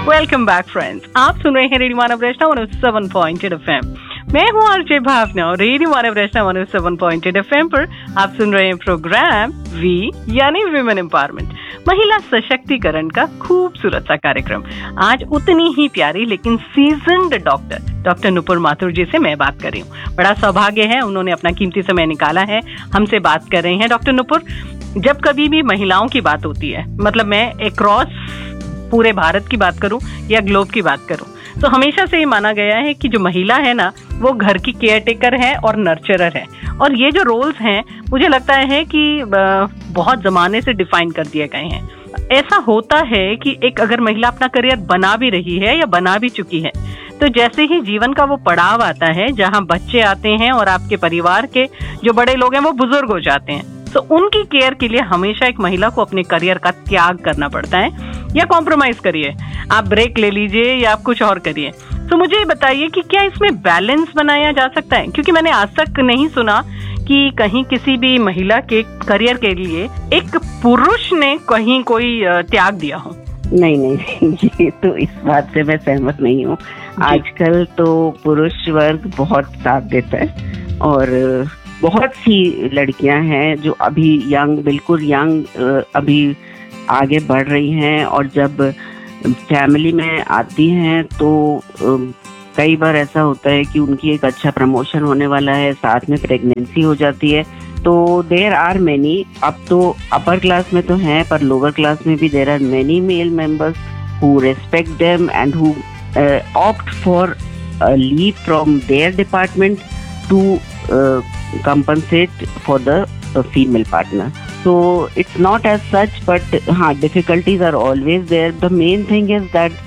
Welcome back friends, आप सुन रहे हैं रेडियो मानव रचना 107.8 FM। मैं हूँ आरजे भावना और रेडियो मानव रचना 107.8 FM पर आप सुन रहे हैं प्रोग्राम वी यानी विमेन एम्पावरमेंट, महिला सशक्तिकरण का खूबसूरत सा कार्यक्रम। आज उतनी ही प्यारी लेकिन सीजन्ड डॉक्टर नुपुर माथुर जी से मैं बात कर रही हूँ। बड़ा सौभाग्य है, उन्होंने अपना कीमती समय निकाला है, हमसे बात कर रहे हैं। डॉक्टर नुपुर, जब कभी भी महिलाओं की बात होती है, मतलब मैं अक्रॉस पूरे भारत की बात करूं या ग्लोब की बात करूं, तो हमेशा से ये माना गया है कि जो महिला है ना, वो घर की केयर टेकर है और नर्चरर है। और ये जो रोल्स हैं, मुझे लगता है कि बहुत जमाने से डिफाइन कर दिए गए हैं। ऐसा होता है कि एक अगर महिला अपना करियर बना भी रही है या बना भी चुकी है, तो जैसे ही जीवन का वो पड़ाव आता है जहाँ बच्चे आते हैं और आपके परिवार के जो बड़े लोग हैं वो बुजुर्ग हो जाते हैं, तो उनकी केयर के लिए हमेशा एक महिला को अपने करियर का त्याग करना पड़ता है। या कॉम्प्रोमाइज करिए, आप ब्रेक ले लीजिए या आप कुछ और करिए। तो मुझे ये बताइए कि क्या इसमें बैलेंस बनाया जा सकता है? क्योंकि मैंने आज तक नहीं सुना कि कहीं किसी भी महिला के करियर के लिए एक पुरुष ने कहीं कोई त्याग दिया हो। नहीं, ये तो इस बात से मैं सहमत नहीं हूँ। आजकल तो पुरुष वर्ग बहुत साथ देता है और बहुत सी लड़कियां हैं जो अभी बिल्कुल यंग अभी आगे बढ़ रही हैं, और जब फैमिली में आती हैं तो कई बार ऐसा होता है कि उनकी एक अच्छा प्रमोशन होने वाला है, साथ में प्रेगनेंसी हो जाती है। तो देयर आर मेनी, अब तो अपर क्लास में तो हैं, पर लोअर क्लास में भी there are many male members who respect them and who opt for leave from there department to compensate for the female partner. So it's not as such, but difficulties are always there. The main thing is that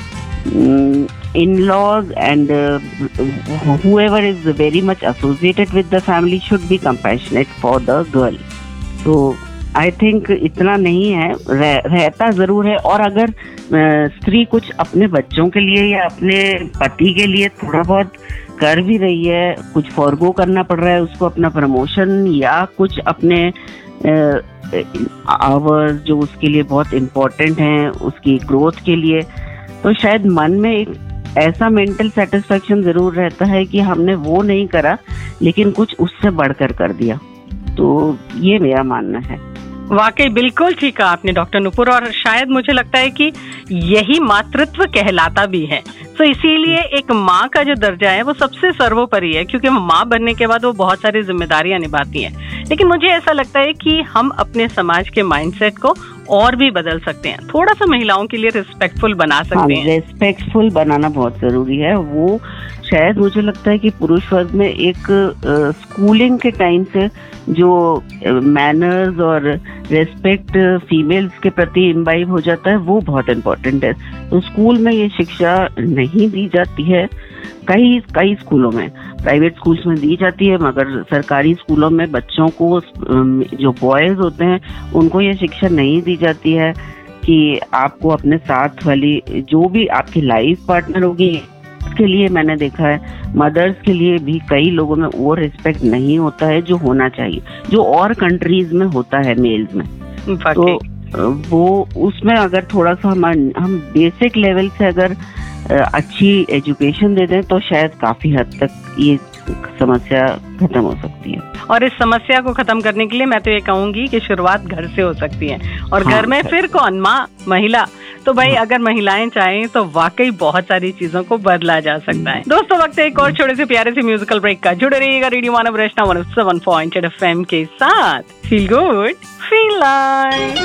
in-laws and whoever is very much associated with the family should be compassionate for the girl. So I think इतना नहीं है, रहता जरूर है। और अगर स्त्री कुछ अपने बच्चों के लिए या अपने पति के लिए थोड़ा बहुत कर भी रही है, कुछ फॉरगो करना पड़ रहा है उसको अपना प्रमोशन या कुछ अपने आवर्स जो उसके लिए बहुत इम्पोर्टेंट हैं उसकी ग्रोथ के लिए, तो शायद मन में एक ऐसा मेंटल सेटिस्फेक्शन जरूर रहता है कि हमने वो नहीं करा लेकिन कुछ उससे बढ़कर कर दिया। तो ये मेरा मानना है। वाकई बिल्कुल ठीक कहा आपने डॉक्टर नुपुर, और शायद मुझे लगता है कि यही मातृत्व कहलाता भी है। तो इसीलिए एक माँ का जो दर्जा है वो सबसे सर्वोपरि है, क्योंकि माँ बनने के बाद वो बहुत सारी जिम्मेदारियां निभाती हैं। लेकिन मुझे ऐसा लगता है कि हम अपने समाज के माइंडसेट को और भी बदल सकते हैं, थोड़ा सा महिलाओं के लिए रिस्पेक्टफुल बना सकते हैं। रिस्पेक्टफुल बनाना बहुत जरूरी है। वो शायद मुझे लगता है कि पुरुष वर्ग में एक स्कूलिंग के टाइम से जो मैनर्स और रिस्पेक्ट फीमेल्स के प्रति इम्बाइब हो जाता है वो बहुत इम्पोर्टेंट है। तो स्कूल में ये शिक्षा नहीं दी जाती है। कई स्कूलों में, प्राइवेट स्कूल्स में दी जाती है, मगर सरकारी स्कूलों में बच्चों को, जो बॉयज होते हैं, उनको ये शिक्षा नहीं दी जाती है कि आपको अपने साथ वाली जो भी आपकी लाइफ पार्टनर होगी, के लिए मैंने देखा है मदर्स के लिए भी कई लोगों में वो रिस्पेक्ट नहीं होता है जो होना चाहिए, जो और कंट्रीज में होता है मेल्स में। तो वो उसमें अगर थोड़ा सा हम बेसिक लेवल से अगर अच्छी एजुकेशन दे दें तो शायद काफी हद तक ये समस्या खत्म हो सकती है। और इस समस्या को खत्म करने के लिए मैं तो ये कहूंगी कि शुरुआत घर से हो सकती है। और घर में फिर कौन? माँ, महिला। तो भाई अगर महिलाएं चाहें तो वाकई बहुत सारी चीजों को बदला जा सकता है। दोस्तों, वक्त है एक और छोटे से प्यारे से म्यूजिकल ब्रेक का। जुड़े रहिएगा रेडियो मानव रचना 107.8 FM के साथ। Feel good, feel like.